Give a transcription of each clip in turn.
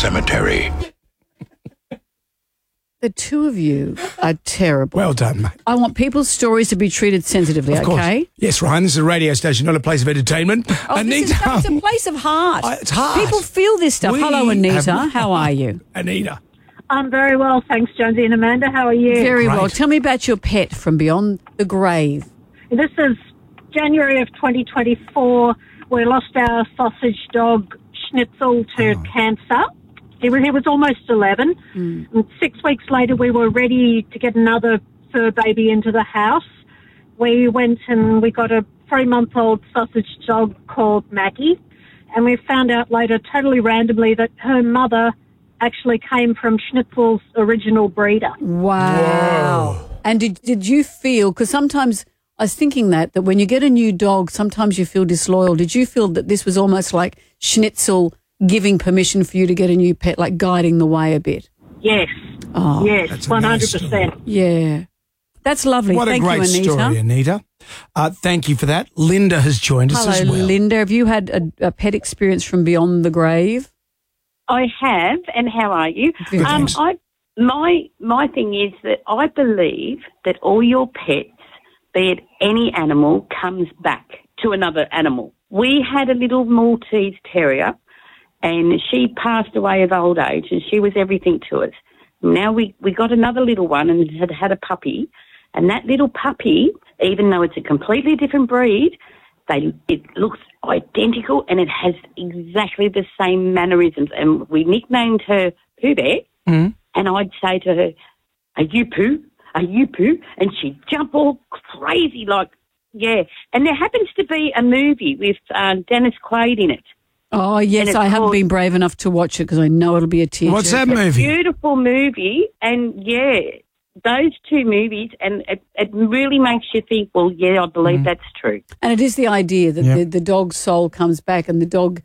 cemetery. The two of you are terrible. Well done, mate. I want people's stories to be treated sensitively, Of course. okay? Yes, Ryan, this is a radio station, not a place of entertainment. Oh, it's a place of heart. It's heart. People feel this stuff. We Hello, Anita. have- How are you? Anita. I'm very well, thanks, Jonesy and Amanda. How are you? Very Great. well. Tell me about your pet from beyond the grave. This is January of 2024. We lost our sausage dog, Schnitzel, to cancer. He was almost 11. And 6 weeks later, we were ready to get another fur baby into the house. We went and we got a 3-month-old sausage dog called Maggie. And we found out later, totally randomly, that her mother actually came from Schnitzel's original breeder. Wow. Whoa. And did you feel, because sometimes I was thinking that when you get a new dog, sometimes you feel disloyal. Did you feel that this was almost like Schnitzel giving permission for you to get a new pet, like guiding the way a bit? Yes. Oh, yes, that's a nice 100%. yeah. That's lovely. What Thank a great you, Anita. story, Anita. Thank you for that. Linda has joined us Hello, as well. Linda. Have you had a pet experience from beyond the grave? I have, and how are you? Good, thanks. My thing is that I believe that all your pets, be it any animal, comes back to another animal. We had a little Maltese terrier, and she passed away of old age, and she was everything to us. Now we got another little one and had a puppy, and that little puppy, even though it's a completely different breed, it looks identical and it has exactly the same mannerisms. And we nicknamed her Pooh Bear, and I'd say to her, "Are you Pooh? Are you Pooh?" And she'd jump all crazy like, yeah. And there happens to be a movie with Dennis Quaid in it. Oh, yes, I haven't been brave enough to watch it because I know it'll be a tearjerker. What's that movie? Beautiful movie, and yeah, those two movies, and it really makes you think, well, yeah, I believe that's true. And it is the idea that the dog's soul comes back and the dog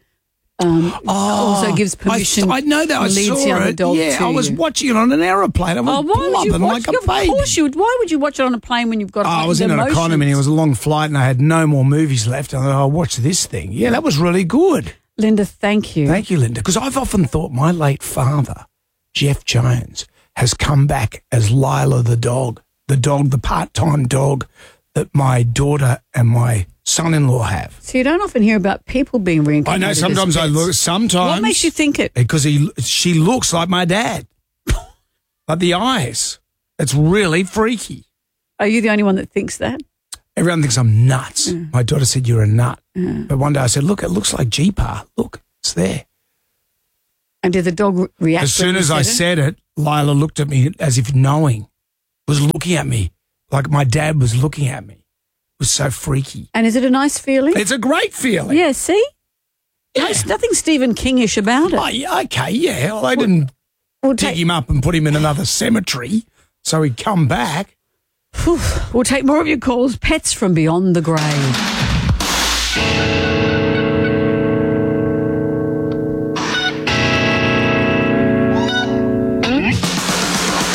also gives permission. I know that. I leads saw the other it. dog Yeah, to I was you. watching it on an aeroplane. I was blubbing like a baby. Of course you would. Why would you watch it on a plane when you've got I was in an emotions? economy and it was a long flight and I had no more movies left. And I thought, I'll watch this thing. Yeah, that was really good. Linda, thank you. Thank you, Linda. Because I've often thought my late father, Jeff Jones, has come back as Lila the dog, the part-time dog that my daughter and my son-in-law have. So you don't often hear about people being reincarnated. I know, sometimes I as pets. look, sometimes. What makes you think it? Because she looks like my dad. Like the eyes. It's really freaky. Are you the only one that thinks that? Everyone thinks I'm nuts. My daughter said, "You're a nut." But one day I said, "Look, it looks like G-Par. Look, it's there." And did the dog react? As soon when as you I said said it, Lila looked at me as if knowing, was looking at me like my dad was looking at me. It was so freaky. And is it a nice feeling? It's a great feeling. Yeah, see? There's nothing Stephen King-ish about it. Oh, yeah, okay, yeah. Well, I didn't dig him up and put him in another cemetery so he'd come back. We'll take more of your calls. Pets from beyond the grave.